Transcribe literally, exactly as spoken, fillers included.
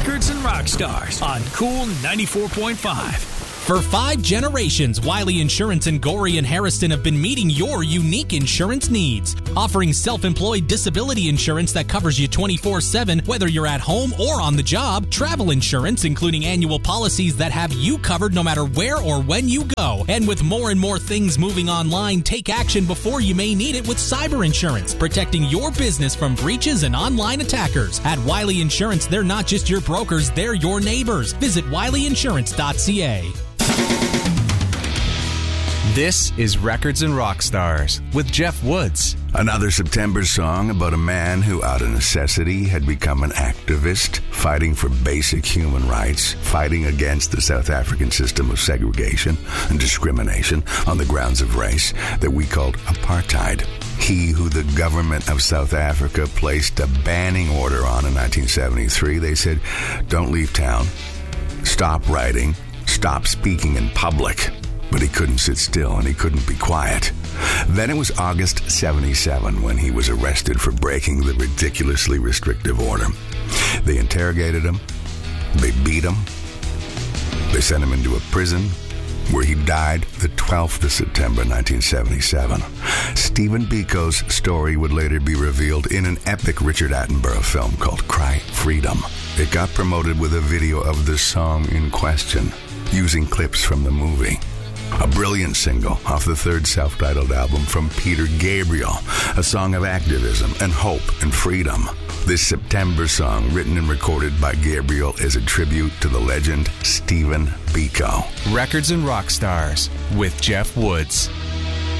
Records and Rock Stars on Cool ninety-four point five. For five generations, Wiley Insurance in Gorey and Harrison have been meeting your unique insurance needs. Offering self-employed disability insurance that covers you twenty-four seven, whether you're at home or on the job. Travel insurance, including annual policies that have you covered no matter where or when you go. And with more and more things moving online, take action before you may need it with cyber insurance, protecting your business from breaches and online attackers. At Wiley Insurance, they're not just your brokers, they're your neighbors. Visit wiley insurance dot c a. This is Records and Rock Stars with Jeff Woods. Another September song about a man who, out of necessity, had become an activist, fighting for basic human rights, fighting against the South African system of segregation and discrimination on the grounds of race that we called apartheid. He who the government of South Africa placed a banning order on in nineteen seventy-three. They said, don't leave town, stop writing, stop speaking in public. But he couldn't sit still and he couldn't be quiet. Then it was August seventy-seven when he was arrested for breaking the ridiculously restrictive order. They interrogated him. They beat him. They sent him into a prison where he died the twelfth of September nineteen seventy-seven. Stephen Biko's story would later be revealed in an epic Richard Attenborough film called Cry Freedom. It got promoted with a video of the song in question, using clips from the movie. A brilliant single off the third self-titled album from Peter Gabriel, a song of activism and hope and freedom. This September song, written and recorded by Gabriel, is a tribute to the legend Stephen Biko. Records and Rock Stars with Jeff Woods.